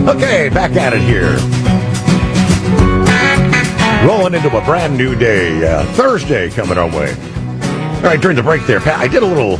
Okay, back at it here. Rolling into a brand new day. Thursday coming our way. All right, during the break there, Pat, I did a little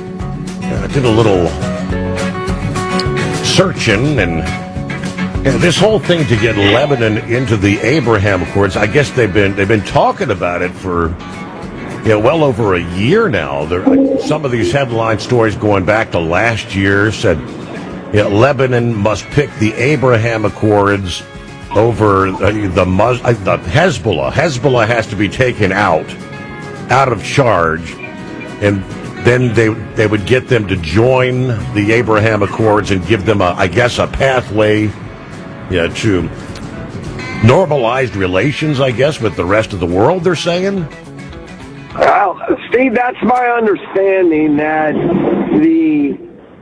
searching, and this whole thing to get Lebanon into the Abraham Accords, I guess they've been talking about it for well over a year now. Some of these headline stories going back to last year said Lebanon must pick the Abraham Accords over the Hezbollah. Hezbollah has to be taken out of charge, and then they would get them to join the Abraham Accords and give them a pathway to normalized relations, I guess, with the rest of the world, they're saying? Well, Steve, that's my understanding, that the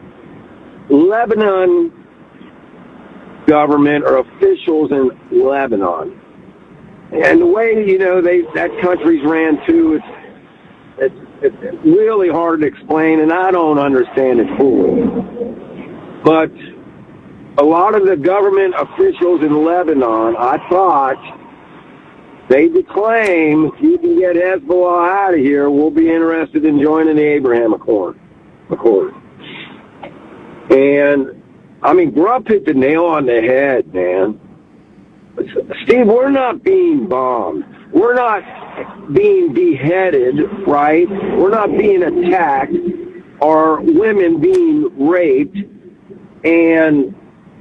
Lebanon government or officials in Lebanon, and the way, that country's ran too, it's really hard to explain, and I don't understand it fully. But a lot of the government officials in Lebanon, I thought, they claim, if you can get Hezbollah out of here, we'll be interested in joining the Abraham Accord. And, Grump hit the nail on the head, man. Steve, we're not being bombed. We're not being beheaded, right? We're not being attacked or women being raped and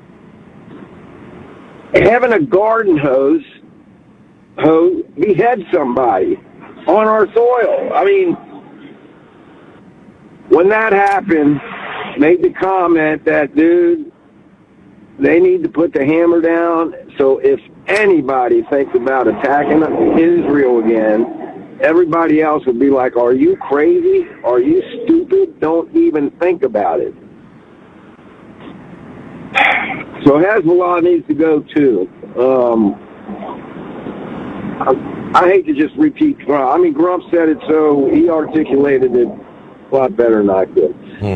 having a garden hose behead somebody on our soil. When that happened, made the comment that, dude, they need to put the hammer down. So if anybody thinks about attacking Israel again, everybody else would be like, are you crazy? Are you stupid? Don't even think about it. So Hezbollah needs to go too. I hate to just repeat Grump. Grump said it, so he articulated it a lot better than I could.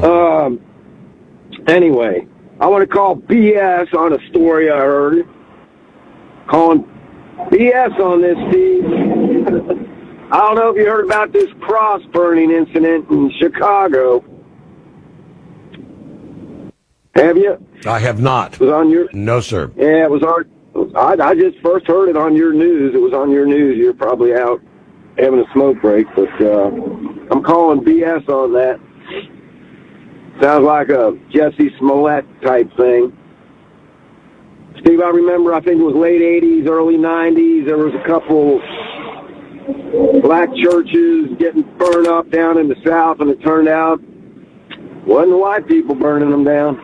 Anyway, I want to call BS on a story I heard. Calling BS on this, Steve. I don't know if you heard about this cross-burning incident in Chicago. Have you? I have not. It was on your... No, sir. Yeah, it was on... I just first heard it on your news. It was on your news. You're probably out having a smoke break, but I'm calling BS on that. Sounds like a Jesse Smollett type thing. Steve, I remember, I think it was late 80s, early 90s, there was a couple black churches getting burned up down in the South, and it turned out it wasn't the white people burning them down.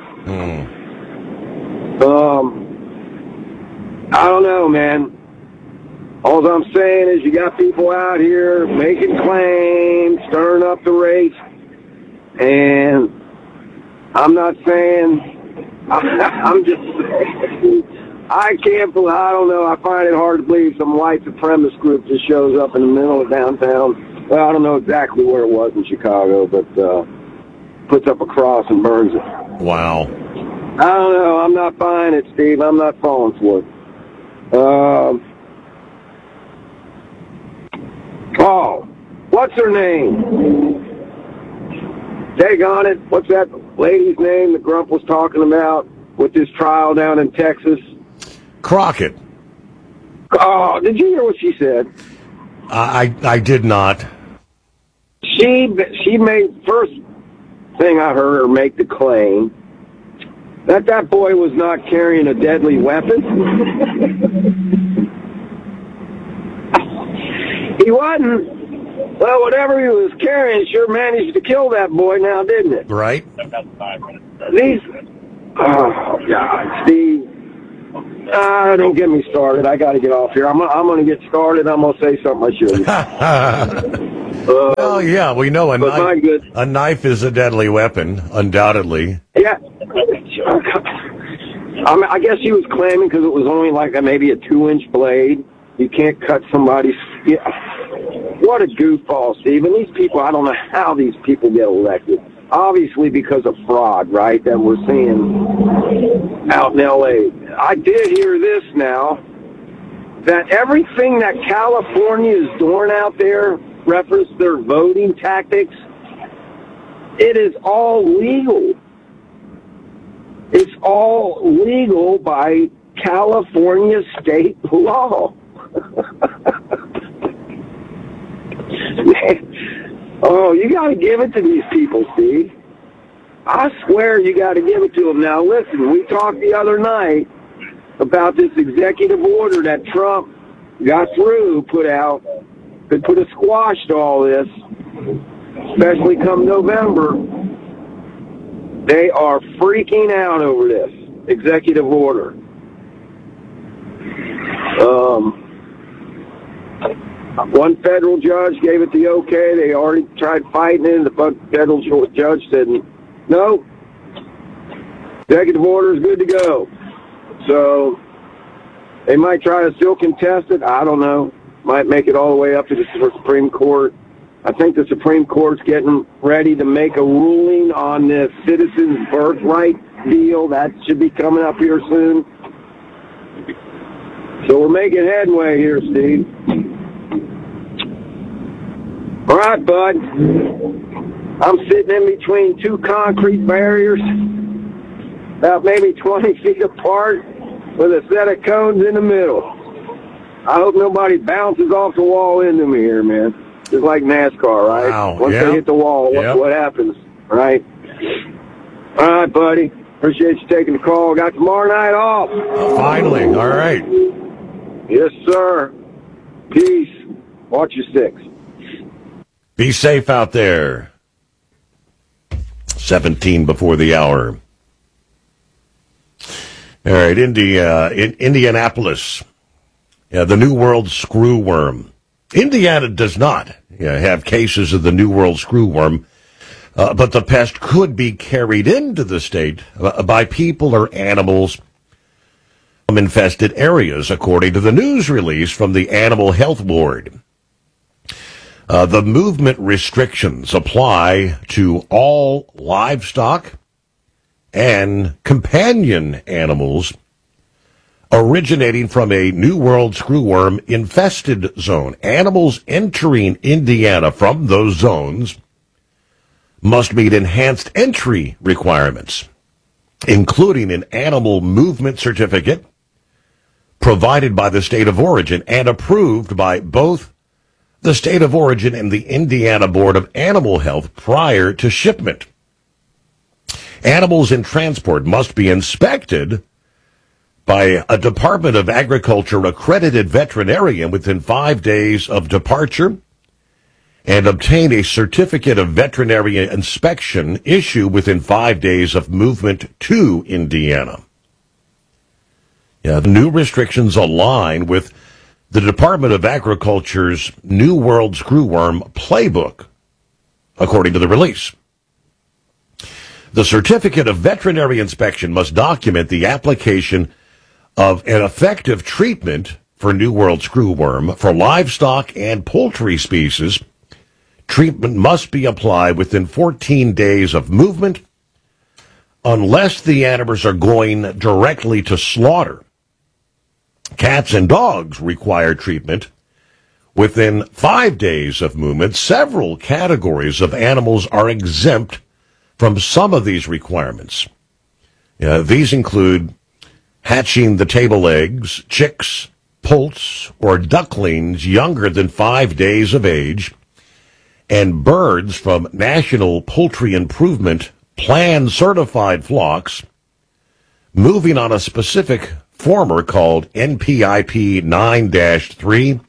I don't know, man. All I'm saying is you got people out here making claims, stirring up the race, and I'm not saying, I'm just saying, I don't know, I find it hard to believe some white supremacist group just shows up in the middle of downtown. Well, I don't know exactly where it was in Chicago, but puts up a cross and burns it. Wow. I don't know, I'm not buying it, Steve. I'm not falling for it. What's her name? Daggone it. What's that lady's name that Grump was talking about with this trial down in Texas? Crockett. Oh, did you hear what she said? I did not. She made, first thing I heard her make the claim that boy was not carrying a deadly weapon. He wasn't. Well, whatever he was carrying sure managed to kill that boy now, didn't it? Right. Oh, God, Steve. Don't get me started. I got to get off here. I'm going to get started. I'm going to say something I shouldn't. Well, yeah, we know a knife is a deadly weapon, undoubtedly. Yeah. I guess he was claiming because it was only like maybe a 2-inch blade. You can't cut somebody's... Yeah. What a goofball, Steve. And these people, I don't know how these people get elected. Obviously because of fraud, right, that we're seeing out in L.A. I did hear this now, that everything that California is doing out there, reference their voting tactics, it is all legal. It's all legal by California state law. Oh, you got to give it to these people, Steve. I swear you got to give it to them. Now, listen, we talked the other night about this executive order that Trump got through, put out, could put a squash to all this, especially come November. They are freaking out over this executive order. One federal judge gave it the okay. They already tried fighting it, and the federal judge said, no, executive order is good to go. So they might try to still contest it. I don't know. Might make it all the way up to the Supreme Court. I think the Supreme Court's getting ready to make a ruling on this citizens' birthright deal. That should be coming up here soon. So we're making headway here, Steve. All right, bud. I'm sitting in between two concrete barriers, about maybe 20 feet apart, with a set of cones in the middle. I hope nobody bounces off the wall into me here, man. Just like NASCAR, right? Wow. Once they hit the wall, what happens, right? All right, buddy. Appreciate you taking the call. Got tomorrow night off. Finally. All right. Yes, sir. Peace. Watch your six. Be safe out there. 17 before the hour. All right, Indianapolis. Yeah, the New World screwworm. Indiana does not have cases of the New World screwworm, but the pest could be carried into the state by people or animals from infested areas, according to the news release from the Animal Health Board. The movement restrictions apply to all livestock and companion animals originating from a New World screwworm infested zone. Animals entering Indiana from those zones must meet enhanced entry requirements, including an animal movement certificate provided by the state of origin and approved by both the state of origin and the Indiana Board of Animal Health prior to shipment. Animals in transport must be inspected by a Department of Agriculture accredited veterinarian within 5 days of departure and obtain a certificate of veterinary inspection issued within 5 days of movement to Indiana. The new restrictions align with the Department of Agriculture's New World Screwworm Playbook, according to the release. The certificate of veterinary inspection must document the application of an effective treatment for New World screwworm for livestock and poultry species. Treatment must be applied within 14 days of movement unless the animals are going directly to slaughter. Cats and dogs require treatment within 5 days of movement. Several categories of animals are exempt from some of these requirements. These include hatching the table eggs, chicks, poults, or ducklings younger than 5 days of age, and birds from National Poultry Improvement Plan certified flocks moving on a specific former called NPIP 9-3,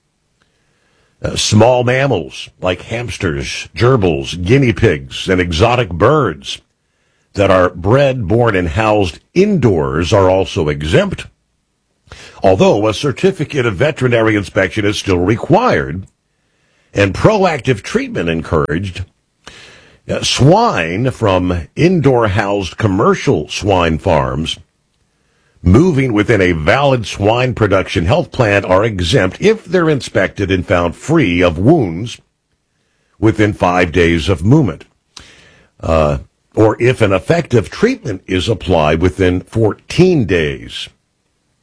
small mammals like hamsters, gerbils, guinea pigs, and exotic birds that are bred, born, and housed indoors are also exempt, although a certificate of veterinary inspection is still required and proactive treatment encouraged. Swine from indoor housed commercial swine farms moving within a valid swine production health plan are exempt if they're inspected and found free of wounds within 5 days of movement, or if an effective treatment is applied within 14 days.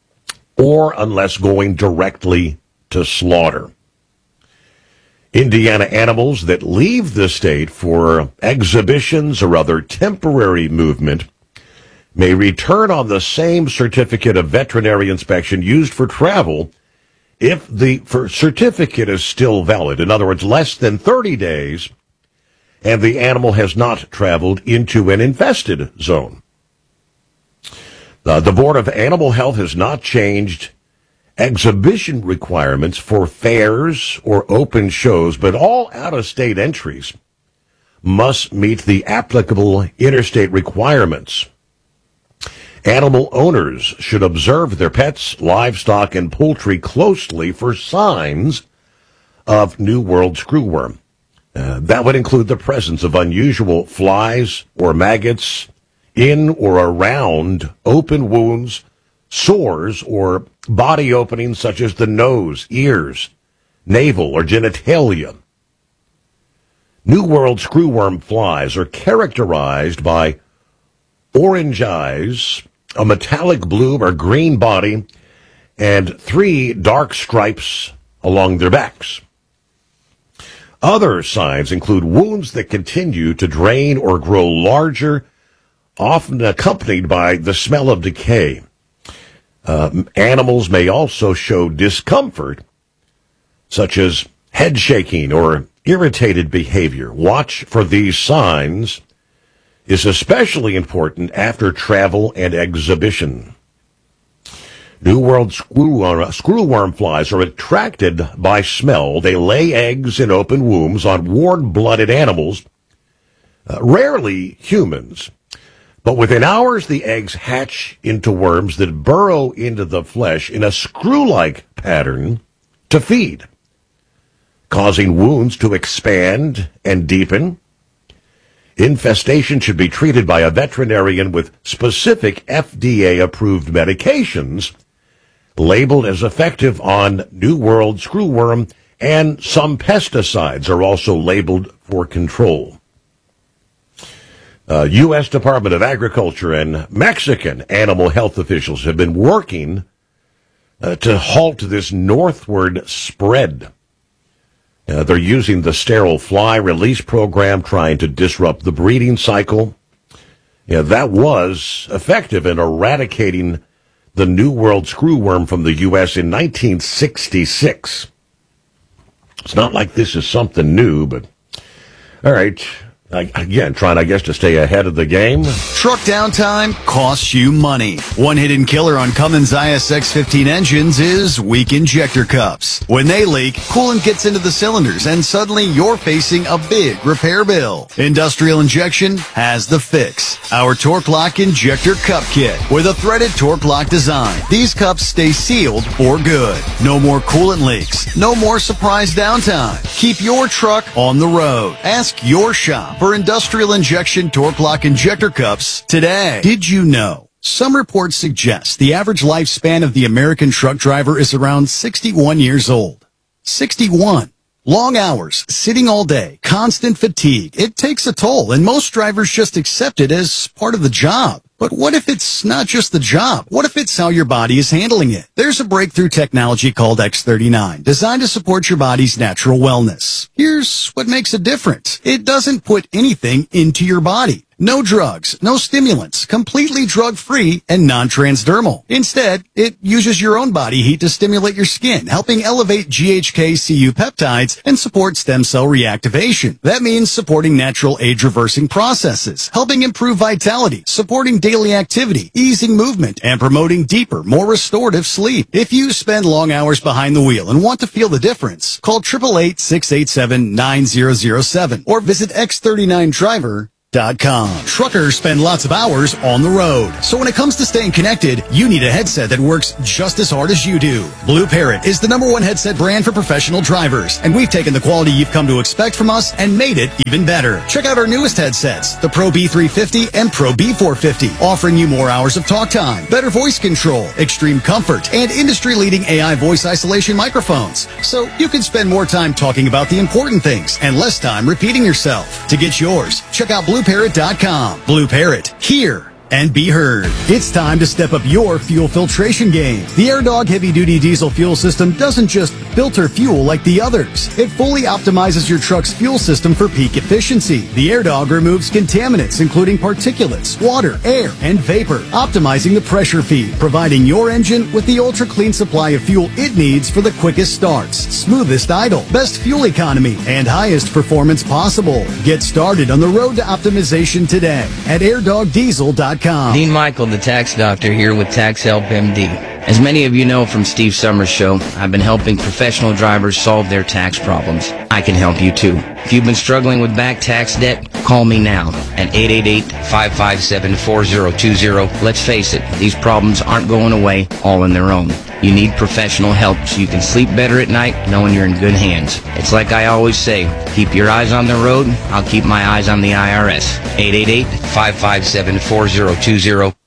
or unless going directly to slaughter. Indiana animals that leave the state for exhibitions or other temporary movement may return on the same certificate of veterinary inspection used for travel if the certificate is still valid. In other words, less than 30 days, and the animal has not traveled into an infested zone. The Board of Animal Health has not changed exhibition requirements for fairs or open shows, but all out-of-state entries must meet the applicable interstate requirements. Animal owners should observe their pets, livestock, and poultry closely for signs of New World screwworm. That would include the presence of unusual flies or maggots in or around open wounds, sores, or body openings such as the nose, ears, navel, or genitalia. New World screwworm flies are characterized by orange eyes, a metallic blue or green body, and 3 dark stripes along their backs. Other signs include wounds that continue to drain or grow larger, often accompanied by the smell of decay. Animals may also show discomfort, such as head shaking or irritated behavior. Watch for these signs is especially important after travel and exhibition. New World screwworm flies are attracted by smell. They lay eggs in open wombs on warm-blooded animals, rarely humans. But within hours, the eggs hatch into worms that burrow into the flesh in a screw-like pattern to feed, causing wounds to expand and deepen. Infestation should be treated by a veterinarian with specific FDA-approved medications labeled as effective on New World screwworm, and some pesticides are also labeled for control. U.S. Department of Agriculture and Mexican animal health officials have been working to halt this northward spread. They're using the sterile fly release program, trying to disrupt the breeding cycle. That was effective in eradicating the New World screwworm from the U.S. in 1966. It's not like this is something new, but all right. Again, trying, I guess, to stay ahead of the game. Truck downtime costs you money. One hidden killer on Cummins ISX-15 engines is weak injector cups. When they leak, coolant gets into the cylinders, and suddenly you're facing a big repair bill. Industrial Injection has the fix. Our Torque Lock Injector Cup Kit with a threaded Torque Lock design. These cups stay sealed for good. No more coolant leaks. No more surprise downtime. Keep your truck on the road. Ask your shop for Industrial Injection Torque Lock Injector Cups today. Did you know? Some reports suggest the average lifespan of the American truck driver is around 61 years old. 61. Long hours, sitting all day, constant fatigue. It takes a toll, and most drivers just accept it as part of the job. But what if it's not just the job? What if it's how your body is handling it? There's a breakthrough technology called X39, designed to support your body's natural wellness. Here's what makes it different. It doesn't put anything into your body. No drugs, no stimulants, completely drug-free and non-transdermal. Instead, it uses your own body heat to stimulate your skin, helping elevate GHK-Cu peptides and support stem cell reactivation. That means supporting natural age-reversing processes, helping improve vitality, supporting daily activity, easing movement, and promoting deeper, more restorative sleep. If you spend long hours behind the wheel and want to feel the difference, call 888-687-9007 or visit X39Driver.com. Truckers spend lots of hours on the road. So when it comes to staying connected, you need a headset that works just as hard as you do. Blue Parrot is the #1 headset brand for professional drivers, and we've taken the quality you've come to expect from us and made it even better. Check out our newest headsets, the Pro B350 and Pro B450, offering you more hours of talk time, better voice control, extreme comfort, and industry-leading AI voice isolation microphones. So you can spend more time talking about the important things and less time repeating yourself. To get yours, check out BlueParrot.com. Blue Parrot, here and be heard. It's time to step up your fuel filtration game. The AirDog heavy-duty diesel fuel system doesn't just filter fuel like the others. It fully optimizes your truck's fuel system for peak efficiency. The AirDog removes contaminants, including particulates, water, air, and vapor, optimizing the pressure feed, providing your engine with the ultra-clean supply of fuel it needs for the quickest starts, smoothest idle, best fuel economy, and highest performance possible. Get started on the road to optimization today at airdogdiesel.com. Dean Michael, the tax doctor, here with Tax Help MD. As many of you know from Steve Summers' show, I've been helping professional drivers solve their tax problems. I can help you too. If you've been struggling with back tax debt, call me now at 888-557-4020. Let's face it, these problems aren't going away all on their own. You need professional help so you can sleep better at night knowing you're in good hands. It's like I always say, keep your eyes on the road, I'll keep my eyes on the IRS. 888-557-4020.